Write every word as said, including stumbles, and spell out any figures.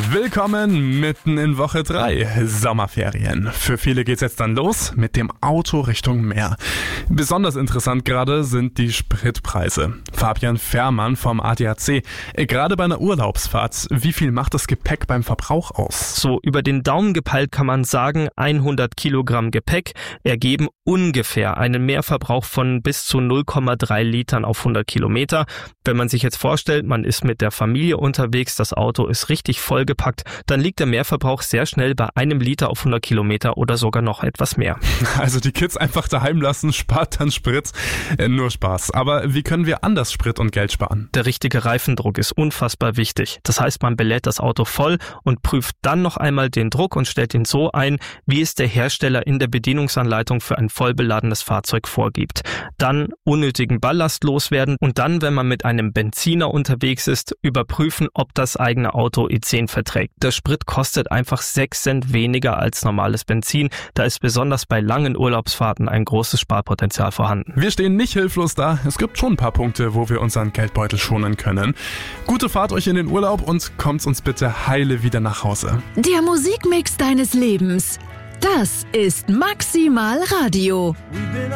Willkommen mitten in Woche drei, Sommerferien. Für viele geht's jetzt dann los mit dem Auto Richtung Meer. Besonders interessant gerade sind die Spritpreise. Fabian Fährmann vom A D A C. Gerade bei einer Urlaubsfahrt, wie viel macht das Gepäck beim Verbrauch aus? So über den Daumen gepeilt kann man sagen, hundert Kilogramm Gepäck ergeben ungefähr einen Mehrverbrauch von bis zu null Komma drei Litern auf hundert Kilometer. Wenn man sich jetzt vorstellt, man ist mit der Familie unterwegs, das Auto ist richtig vollgepackt, dann liegt der Mehrverbrauch sehr schnell bei einem Liter auf hundert Kilometer oder sogar noch etwas mehr. Also die Kids einfach daheim lassen, spart dann Sprit. Äh, nur Spaß. Aber wie können wir anders Sprit und Geld sparen? Der richtige Reifendruck ist unfassbar wichtig. Das heißt, man belädt das Auto voll und prüft dann noch einmal den Druck und stellt ihn so ein, wie es der Hersteller in der Bedienungsanleitung für ein vollbeladenes Fahrzeug vorgibt. Dann unnötigen Ballast loswerden und dann, wenn man mit einem Benziner unterwegs ist, überprüfen, ob das eigene Auto E zehn verträgt. Der Sprit kostet einfach sechs Cent weniger als normales Benzin. Da ist besonders bei langen Urlaubsfahrten ein großes Sparpotenzial vorhanden. Wir stehen nicht hilflos da. Es gibt schon ein paar Punkte, wo wir unseren Geldbeutel schonen können. Gute Fahrt euch in den Urlaub und kommt uns bitte heile wieder nach Hause. Der Musikmix deines Lebens. Das ist Maximal Radio.